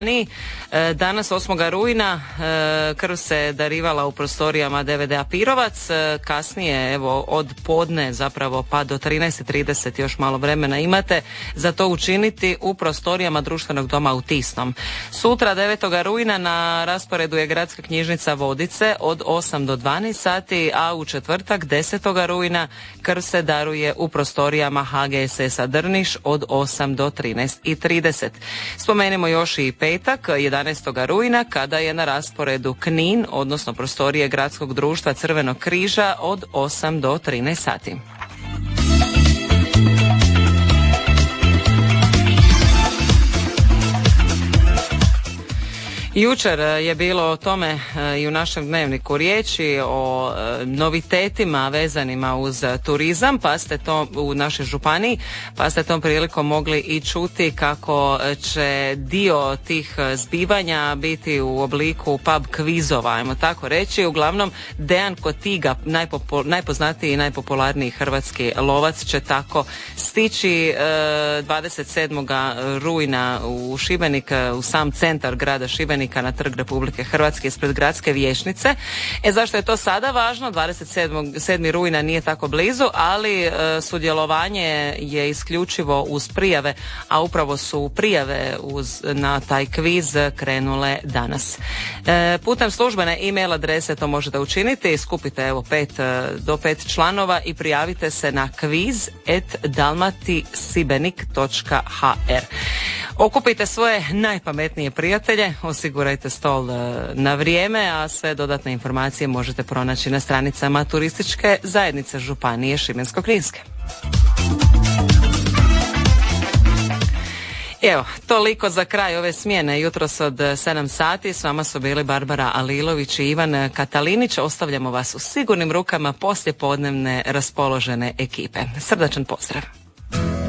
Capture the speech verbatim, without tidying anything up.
Danas osmog rujna krv se darivala u prostorijama D V D-a Pirovac, kasnije evo od podne zapravo pa do trinaest i trideset još malo vremena imate za to učiniti u prostorijama društvenog doma u Tisnom. Sutra devetog rujna na rasporedu je Gradska knjižnica Vodice od osam do dvanaest sati, a u četvrtak desetog rujna krv se daruje u prostorijama H G S S-a Drniš od osam do trinaest i trideset. Spomenimo još i petak, jedanaestog rujna, kada je na rasporedu Knin, odnosno prostorije Gradskog društva Crvenog križa od osam do trinaest sati. Jučer je bilo o tome i u našem dnevniku riječi o novitetima vezanima uz turizam, pa ste to u našoj županiji, pa ste tom prilikom mogli i čuti kako će dio tih zbivanja biti u obliku pub kvizova, ajmo tako reći. Uglavnom, Dejan Kotiga, najpopo, najpoznatiji i najpopularniji hrvatski lovac, će tako stići dvadeset sedmog rujna u Šibenik, u sam centar grada Šibenika, na Trg Republike Hrvatske ispred gradske vijećnice. E zašto je to sada važno? dvadeset sedmog rujna nije tako blizu, ali e, sudjelovanje je isključivo uz prijave, a upravo su prijave uz, na taj kviz krenule danas. E, putem službene e-mail adrese to možete učiniti, skupite evo pet do pet članova i prijavite se na kviz at dalmatisibenik točka h r. Okupite svoje najpametnije prijatelje, osigurajte stol na vrijeme, a sve dodatne informacije možete pronaći na stranicama Turističke zajednice Županije Šibensko-kninske. Evo, toliko za kraj ove smjene jutros od sedam sati. S vama su bili Barbara Alilović i Ivan Katalinić. Ostavljamo vas u sigurnim rukama poslijepodnevne raspoložene ekipe. Srdačan pozdrav.